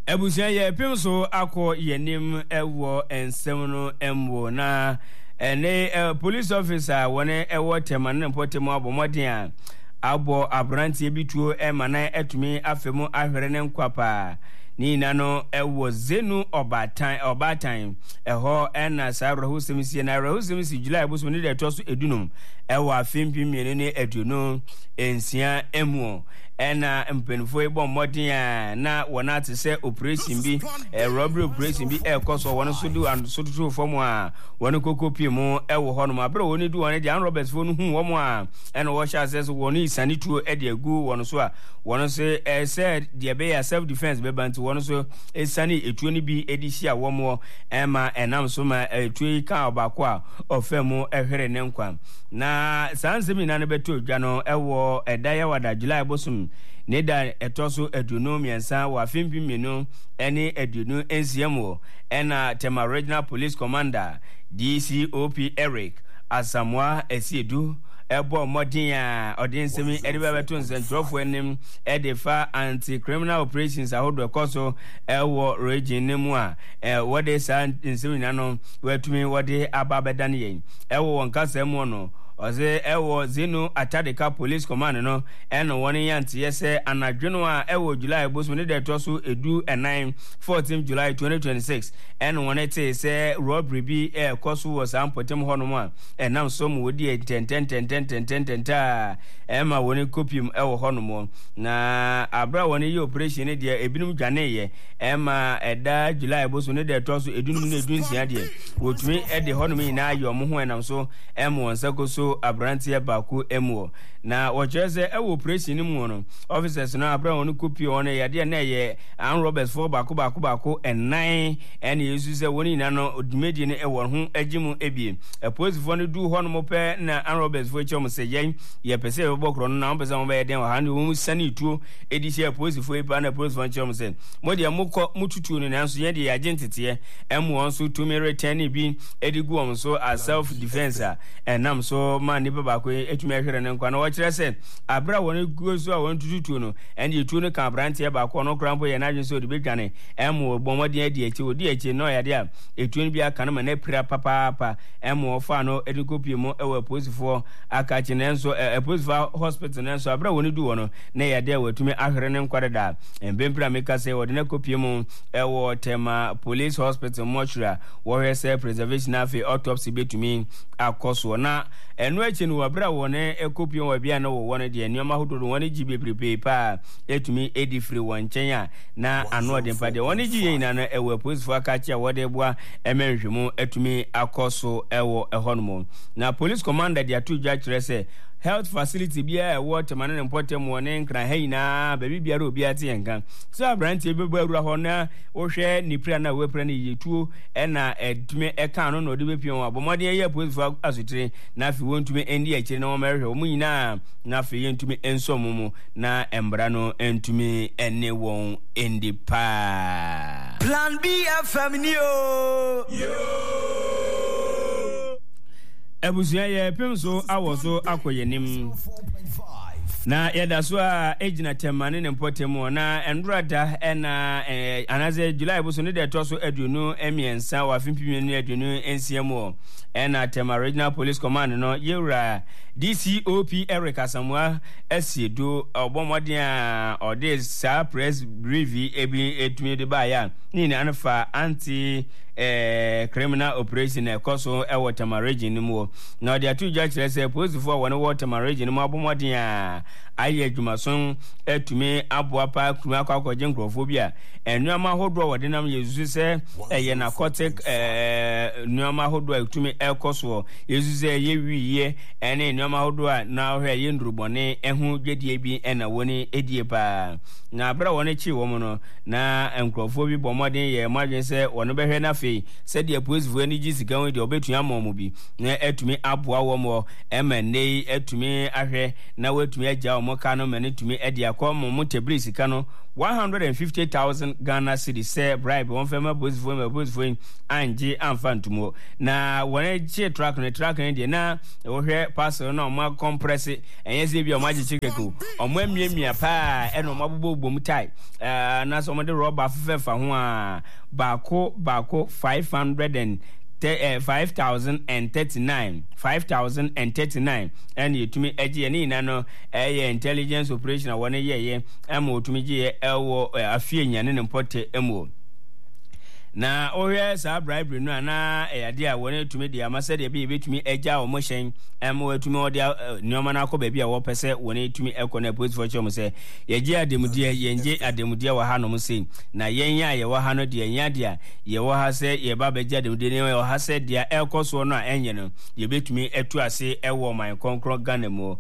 Ebusia ye pimso akọ yenim ewo ensem no emwo na police officer wone ewo temane mpotemo abomodin a abo abrantie bituo emana etumi afemu ahwere ne nkwapa ni nano ewo zenu obatan eho ena sarohu semisi na rohu semisi July boso ni de toso edunum ewo afimpi miene ne eduno ensia emu ena mpenfo ebo modin a na wona te se operation bi robbery operation bi ekoso wona so du and so to form a wona kokopi mu ewo ho no ma bro woni du wona Jan Roberts fo no hu wo mu a ena wo sha se wona isani tuo e de agu wona so a wona se said de be ya self defense be bantu wona so esani etuo ni bi edisi a wo mu ema enam so ma etuo ka obako a ofemu ehwere ne nkwa na sansemi na ne beto dwa no ewo edaya wada July bosum neda etoso eduno miensa wa fimpi minu eni eduno ensiemo ena Tema Regional Police Commander DCOP Eric Asamwa Esiedu ebo modin a odensemi edibebeto nsentrofo enim edifa anti-criminal operations ahodo ekoso ewo region nemu a wode sa nsemi nano watumi wode ababedan yen ewo wonkasa mu no oze ewo zinu atadeka police command no eno woni yanti yese anadweno a ewo July bosu ne de toso edu 14 July 2026 eno woni te se robbery bi koso was ampotem hono a enam so mu wodi 10 ema woni kopium ewo hono mo na abra woni ye operation ne de ebinum dwane ye ema eda July bosu ne de toso edunum ne edunsia de wotumi ede hono mi na ayo mo ho enam so emo wonsakoso abrantie baako emu na wojeze ewo operation mu no officers no abra wonu kopi ono yade na ye Jan Roberts for baako enan ene yesu se woni na no odumedi ne ewo ho agimu ebie police for no du ho no mope na Jan Roberts for chom se ye pese bokro no na pese mo be den ha no mu sani tuo edisi police for ipa na police for chom se modi amukọ mututu no na so ye de ya agentete emu won so to me return bi edigu won so as self defense enam so mani baba ko etumi ahwere ne nkwa na wo kire se abra won guozu a won tututu no ende etu no kan brantie ba ko no krampo ye na adwen so de bedwane emu bomodi adi echi odi echi no ya de a etu no bi aka no ma na pira papa emu ofa no edikopi mu ewo posifo aka chi ne nso posifo hospital ne nso abra won du wono na ya de watumi ahwere ne nkwa da embempira meka se wo de na kopi mu ewo Tema Police Hospital mortuary wo hwese preservation afi autopsy betumi akoso na enu echi no wabra wone ekopion wabia na wo wone de enioma hododo wone gibe prepe pa etumi edifri wonchen a na ano de mpa de wone giye ina na ewo police for akachi a wode bua emenhwemu etumi akoso ewo ehonmo na police commander de atujwa kire se health facility bia ewo temane ne mpotem wone nkran haina baby biara obi ate yenkan so abrantie bebu awura ho na wo hwe nipra na wepra na yetuo ena edme eka no no de bepion abomode ye police for asutire na afi wontume endi akire na wo merhwe wo nyina na afi yentume ensomumu na embra no entume enne won endi pa Plan B FM ni yo Ebusia ye pemso awoso akoyenim na yeda so a ejina temane ne mpotemo na endurada ena anaze July boso ne de toso aduonu emiensa wa fimpimi ne aduonu ensiemo ena Tema Regional Police Command no yewra DCOP Eric Asamwa Esiedu obomodin a ode sa press brief ebi etumi de ba ya ni na anfa anti criminal operation ekoso ewo Tema Region mu na ode atujwa kire se police for won Tema Region mu abomodin a aye adwumason etumi aboapa kuma akwakoje nkrofo bia enuama hodo wode nam yesu se eye narcotic enuama hodo etumi ekoso yesu se ye wiye ene enuama hodo a na hwe ye ndrubone ehu dwedie bi ena woni edie pa na abra woni chi wo mu no na nkrofo bi bomodin ye madwen se wono behwe na fe se de police vo ni gisika won de obetu amomo bi na etumi aboa wo mo emene etumi ahwe na wetumi agya mo ka no mane tumi edi akomo mo tebri sika no 150,000 Ghana cedis say bribe one fema boys for anje amfantumo na wona che track ne de na wo hwe parcel na o compress enye se bi o ma chikeko o ma miamia pa e no mabobo mu tai na so mo de rubber fefa ho a bako 5,039 and yetumi eje ni na no intelligence operation wona ye ama otumi je ewo afie nyane ne mpote emo na ohwe sa bribery no na ade a wona tumi de amase de be betumi eja o mohyen watumi ode nyoma na akọ baabi a wo pese wona tumi ekọ na police for chom se yeje ademudie yenje ademudie wa ha no se na yenya ye wa ha no de yenya de a ye wa ha se ye ba beje ademudie ne wa ha se de ekọ so no a enye no ye betumi etu ase ewo man konkro Ghana mo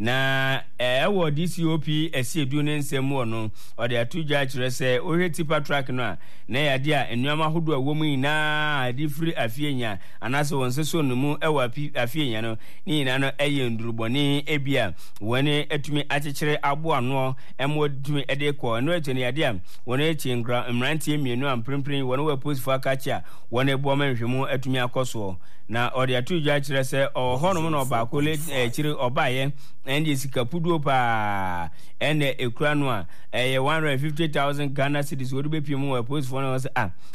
na ewo DCOP esiedu ne nsem wo no ode atujua kire se ohwe tipa track no a na ya de a enyoma hodo a wo mu ina different afienya anase wonse so no mu ewo afienya no ni na no eye nduruboni ebia wone etumi akekere abo ano emodumi ede ko no etuni ya de a wone echi ngra mrantie mienu amprempren wone we post for akacha wone bo manhwemu etumi akoso na ode atujua kire se hono no ba ko le kire obaye endi sikapudo pa ene ekura no a 150,000 Ghana cedis wo be pie mu we post for no say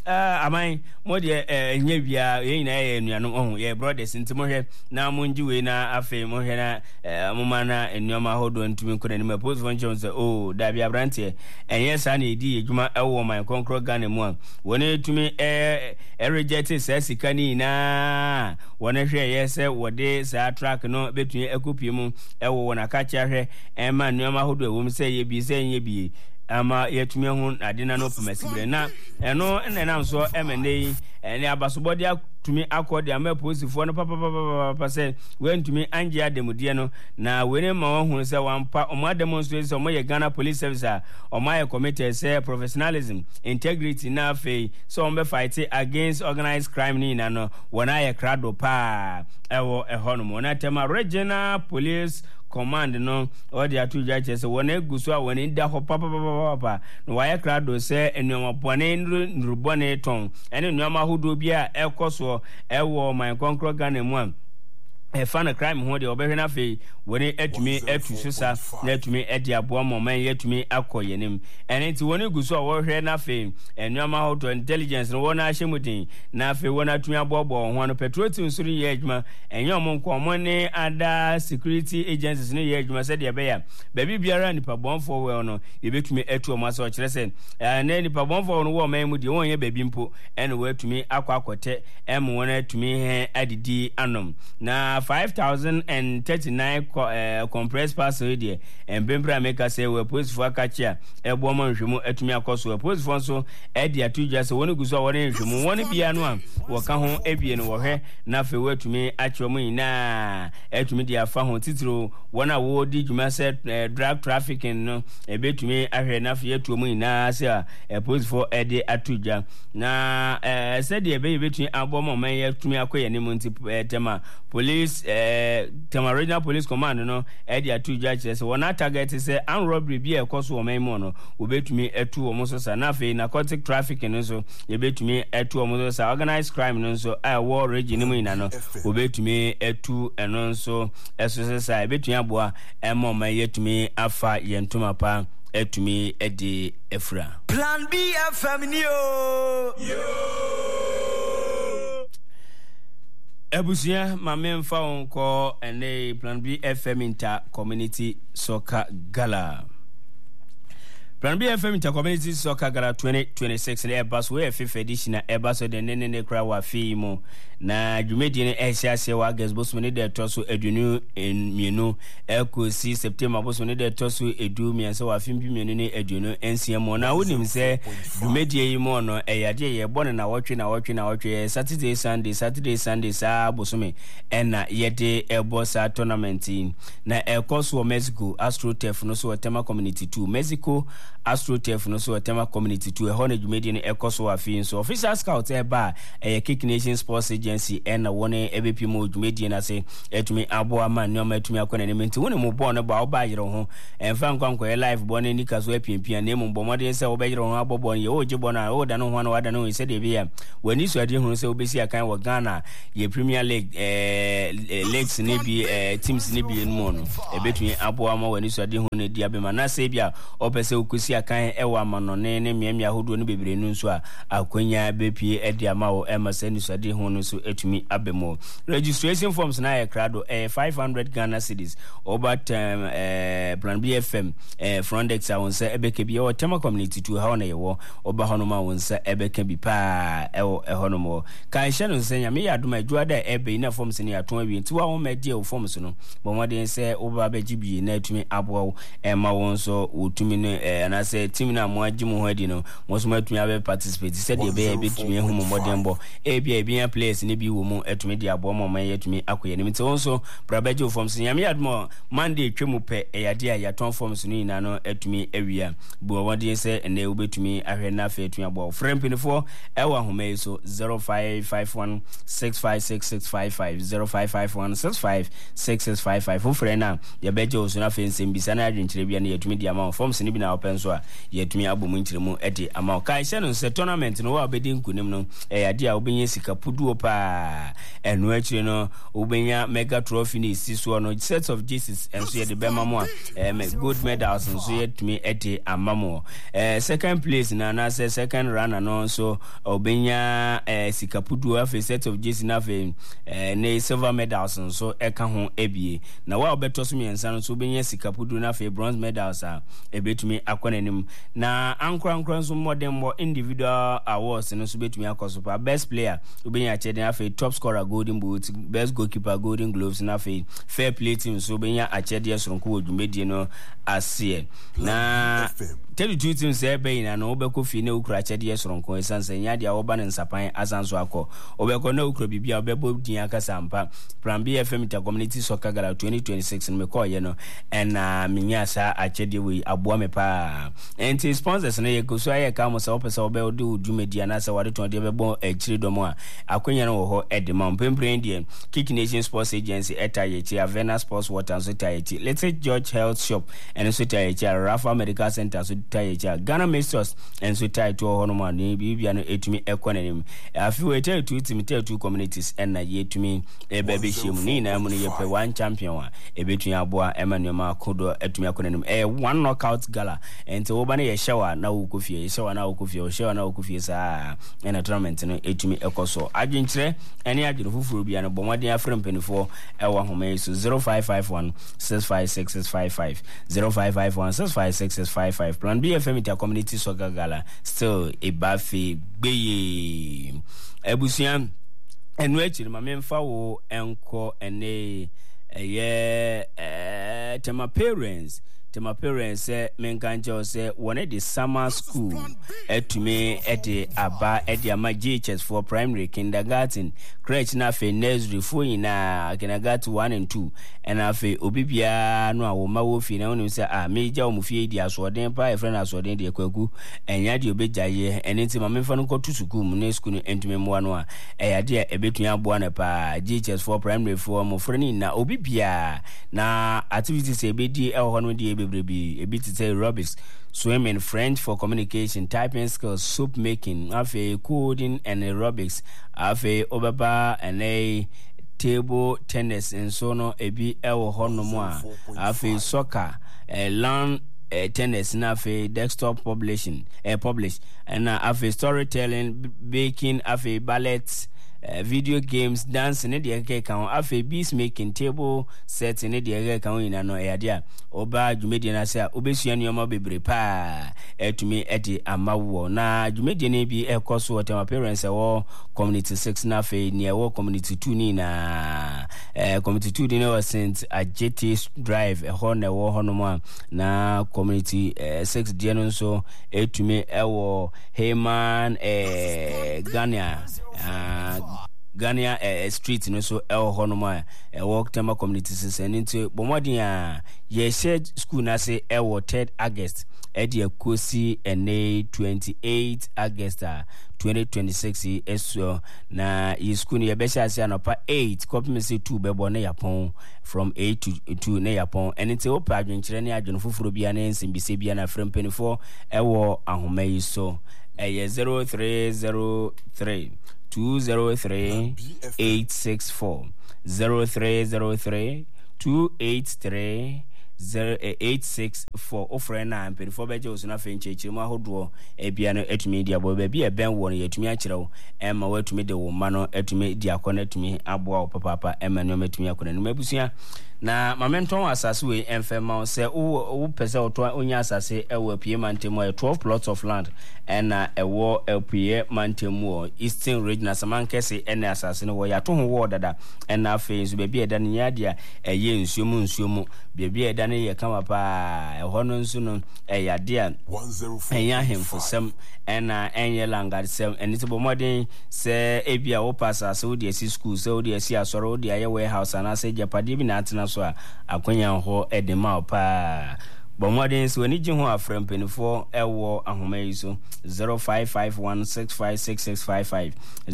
amai mo de nya bia ye nyina ye nuanom ye brothers ntimo hwe na mo njiwe na afi mo hwe na mo mana enuama hodo ntumi nkona ni me post for nche say da bia brante enye sa na edi edwuma ewo man konkro Ghana mu a wona etumi reject say sika ni na wona hwe ye say wode sa track no betumi ekopie mu ewo wona ka chia hwe ema nuama hodo ewo mu say ye bi say nye bi ama yetumi hu adina no pemasibre na eno enenam so emene ene abasobodi atumi akodi ama posifo no papa se wentumi anje ademudie no na wene ma hu se wampa omo demonstrate omo ye Ghana Police Service a omo ye committed say professionalism integrity na fe so omo fight against organized crime ni na no wona ye krado pa ewo ehono na tema regional police command no odi atuja chese wona eguso a wona nda ho papa no waya krado se enuoma bone nrubone ton ene enuoma hodo bia ekoso ewo man konkro Ghana mu a fan crime ho de obehwe na fe woni atumi atu sosa na atumi edi aboa moman yatumi akoyenim ene nti woni guso a wo hwe na fe enuama ho to intelligence no wona ahemudin na fe wona atumi abobo ho no petroleum suri ye adwuma enyo mo nko mo ne ada security agencies ne ye adwuma se de be ya baby biara nipa bonfo we no ye betumi atu o maso o kire se na nipa bonfo no wo man mu de won ye baby mpo ene wo atumi akwakote em wona atumi he adidi anom na 5,039 compressed parcel there and Bembra make us say we post for catcher ebo man hwemu atumi akoso post for so e dia atuja se woni guso woni hwemu woni bia no a wo ka ho ebie no wo hwe na fe we atumi acho mu ina atumi dia fa ho titiro wona wo di dwuma se drug trafficking no e betumi ahwe na fe atu mu ina se a post for e de atuja na se de be betumi abo mo man atumi akoye ne mu nti tema police tema regional police command no e dia atuja kire se wona target se an robbery bi e koso o man mo no obetumi etu o mo so sa na fe narcotic trafficking no so ye betumi etu o mo so sa organized crime no so a war region mu ina no obetumi etu eno so eso sa betumi aboa emo man yetumi afa yentuma pa etumi edi efra Plan B FM ni o yo Ebusia mamemfa onko ene Plan B FM Inter Community Soccer Gala. Plan B FM Inter Community Soccer Gala 2026 le Airbus we 5th edition na Airbus de nene kra wa fimo na dwumedi ne ehsiase wa gas bosmene de toso edunu mienu ekosi September bosmene de toso edu miense wa fimpi mienu ne edunu ensiemo na wonim se dwumedi yi mo no eyade ye bone na wotwe Saturday Sunday sa bosome ena yede ebosa tournament na ekoso Mexico AstroTurf no so tema community 2 Mexico AstroTurf no so Tema Community 2 ehon adwumadi no ekoso afin so official scout eba Kick Nation Sports Agency and one EBP mo adwumadi na se etumi abo ama nneoma etumi akona ne menti woni mo ball no ba oba yero ho emfa nkwankwa live ball no nika so apimpia na emu bomode se oba yero ho abobo ye oje ball na o da no ho na wada no se de bia wani so ade hu se obesi akan wo Ghana ye Premier League leagues ne bi teams ne bi enmo no ebetumi abo ama wani so ade hu ne dia be ma na se bia opese okusi akan ewa amano ne miamia hodo no bebre nu nso a akonya bepie edi ama wo emase ni so ade hu no so etumi abemo registration forms na krado 500 Ghana cedis over Plan B FM Frontex awonse ebeke bi o Tema Community 2 ha ona yewo oba hono ma wonse ebeke bi pa hono mo kan hye no nsenya me yadoma adua da ebe na forms ne yato awie nti wa wo medie o forms no bomode se oba beji bi na etumi abo ma wonso otumi ne na se team na mo agimu ho adi no mo so matumi abe participate se de be betumi ehu mo modembo ebia players ne bi wo mu etumi di abo mo man yetumi akoye ne nti wonso brabeji forms nyame yadoma Monday twemu pe eyade a yaton forms no ina no etumi awia bo wode se ene obetumi ahwe na fa etumi abo frempinifo ewa home so 0551656655 0551656655 fo frena ya beje oso na fa nsem bisa na adwenkyere bia na yetumi di ama forms ni bi na open so a yetumi abo mu nkyere mu edi ama kai hye no se tournament no wa obedi nkunim no eyade a obenya sika puduo pa eno akire no obenya mega trophy ni siso no sets of Jesus and so the bema good medals and so yet me eti amamo second place na say second runner no so obenya sikapudu afi set of Jesus na fe ne silver medals and so eka ho ebie na wa obeto so miensa no so obenya sikapudu na fe bronze medals a ebetumi akonanim na ankran so modern individual awards no so betumi akoso pa best player obenya chede na fe top scorer golden boot best goalkeeper golden gloves na fe fair play team so benya achede sonko odwumedie no ase na tell you two say be na no obeko fi na ukura achede sonko esanse nya dia oba ne nsapan asanso akọ obeko na ukura bibia obebo din akasa mpa Plan B FM Community Soccer Gala 2026 me call ye no na minya sa achede we aboa me pa enti sponsors na ye koso aye ka mo sa opesa obe odi odwumedie na sa wade ton de bebo achire domo a akonya no wo ho edema mpempren die Kick Nation Sports Agency etayechi Avena Sports Water so tayechi Let's say George Health Shop and so tayechi Rafa Medical Center so tayechi Ghana Masters and so tayechi hono ma ni bibia no etumi ekonanim afi we tell two team tell two communities and na yetumi baby shemu ni na mu ye pe one champion a ebetun aboa Emmanuel Makodo etumi ekonanim one knockout gala enti wo ba na ye shower na wo kofie ye shower na wo kofie shower na wo kofie sa na tournament no etumi ekoso adwenkyere ene adwere fufuru bia no bomade afrempenifo ewa home so 0551656655 0551656655 Plan B FM Community Soccer Gala still a bafi gbeye ebusian enu achiri ma memfa wo enko ene Tema parents say menkanjo say one the summer school etumi ede aba ede ama GHS for primary kindergarten crèche na fe nursery fo ina kindergarten 1 and 2 and afi obibia no awoma wo fi na wonu say meja o mufie di asoden pa e friend asoden de kwaku enya de obejaye enenti ma memfa no kotu school mu na school entumi mo no a eyade ebetun aboa na pa GHS for primary for mo friend na obibia na activities ebedi e ho no de bebrebe ebit say aerobics, swimming, French for communication, typing skills, soup making, afe coding and aerobics, afe obaba and a table tennis and so no ebi ewo hono mo afe soccer, lawn tennis na afe desktop publish and afe storytelling, baking, afe ballet, video games, dance in the eke kan afi bees making, table set in the eke kan ina no eadia oba dwumedi na se obesua nioma bebre pa etumi edi amawo na dwumedi na bi ekoso Tema parents wo community 6 na afi ne wo community 2 ni na community 2 di no St Ajeti Drive ho na wo hono mo na community 6 di no so etumi ewo Heyman Ghana Ghana street no so el honoma walk tema community center into bomodin ye said school na say 3rd August edi ekosi ene 28 August 2026 eso na yi school ye be sha sia no pa 8 copy say 2 be bo na yapon from 8 to 2 na yapon enite opa adwenkyere ne adwen foforo bia na nsimbise bia na frem penifo ewo ahoma yi so 0303 203 864 0303 283 0864 ofre na mpelifo beje osuna fenchechi mu ahodo ebia no etumi dia bo ba bia ben wo no yetumi akyerewo emma watumi de wo ma no etumi dia kona etumi aboa papa emma no metumi akona no mabusua na momenton asase we enfema se wo pese oto onya asase ewo apie mantemu 12 plots of land ena ewo apie mantemu Eastern Region Samankese ena asase no wo ya to ho wo dada ena afi so bia eda ne yadia eye nsuomu bia eda ne ye kama pa eho no nsu no eyade a enya hemfosem ena enye langarsem enitibo modern se ebia wo pasa so de si school so de si asoro de aye warehouse ana se japade bi na atena so a akonya ho edema pa bomodin so ni ji ho afrem penifo ewo ahoma yi so 0551656655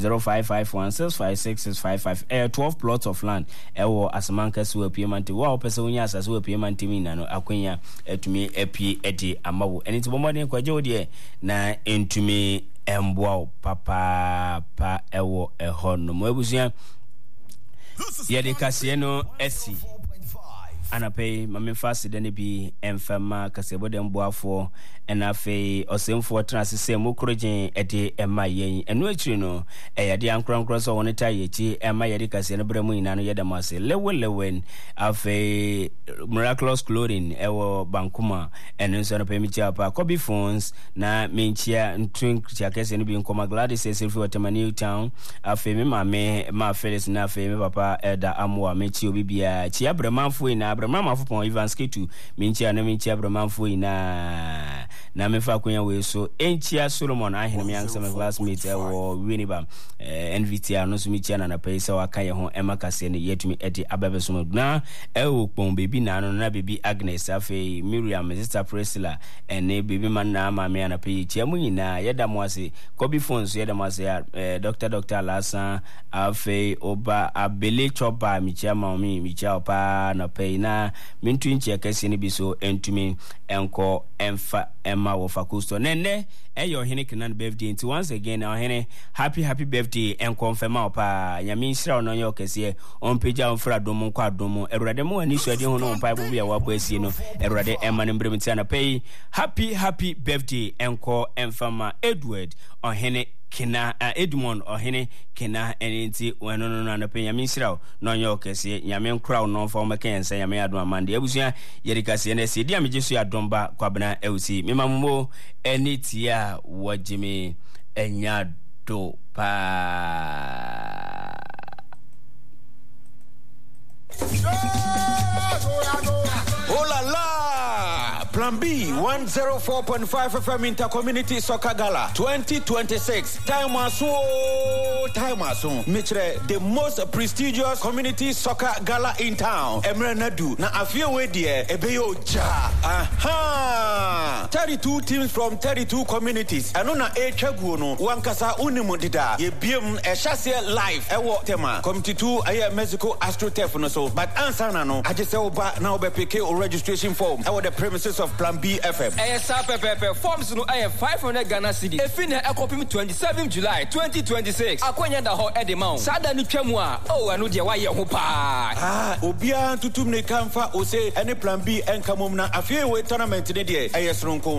0551656655 12 plots of land ewo Asamanka so apiemante wo pese onya asase wo apiemante mi na no akonya etumi apie edi amawo eniti bomodin kwaje odie na entumi emboa papa pa ewo eho no mo abusia ye de kase no esi anapei mamefasi dane bi emfama kasebode mboafo enafe osemfo transise mokrogen ede ema yen enu akiri no eyade ankronkro so woneta yechi ema yede kase no bremu ina no yedamase lewen afe miraculous clothing ewo bankuma enu so no pemi chiapa Kobe phones na menchia ntwin chiakese no bi nkoma Gladys selfie watema New Town afe me mame ma Felix na afe me papa Eda Amwa mechi obibia chi abramanfo ina abramanfo pon Ivansketu menchia na menchia abramanfo ina na mefa kwenya we so enchia Solomon ahene me yansa me classmate ewo Winneba NVT no so michia na pesa waka ye ho emakase ne yetumi edi ababeso na ewo kpon baby na no na baby Agnes afi Miriam sister Priscilla ene baby man na ma me na pe chia mu nyina yeda mo ase Kobe phones yeda mo ase Dr. Lasan afi oba abele chopa michia ma mi michia opa na pe na mintu nchia kase ne bi so entumi enko emfa Emma Wofakusto nene eyo hene kenan birthday nti once again hene happy birthday en confirm opa nyame nhira ono yo kese onpeja onfra domo kwa domo erade mo ani so ade ho no mpa bo bia wabo asie no erade Emma ne mbremti ana pay happy birthday enko enfama Edward ohene kena Edmond ohene kena enenti wano no na pe nyame nhira no yo kese nyame nkra no fa o mekense nyame adom amande abusua yerikase ne se dia mejesu adomba kwabena eusi memamumo enitia wajimi enyado pa Oh la la! Plan B 104.5 FM Intercommunity Soccer Gala 2026. Time aso. Mitre the most prestigious community soccer gala in town. Emre Nadu na afie we die ebeyo ja. Aha! 32 teams from 32 communities. Eno na etwaguo no wankasa unimu dida. Ye biem ehase live ewo tema. Committee 2 aye Mexico AstroTurf no so. But answer na no agese oba na obepeke o registration form ewo the premises of Plan B FM. SAPPP forms no aye 500 Ghana cedi. Efine ekopim 27 July 2026. Akwanya da ho edemount. Sada ni twam a o anu de waye ho pa. Obia tutum ne kamfa o se any Plan B enkamom na afie we tournament ne de aye sronko.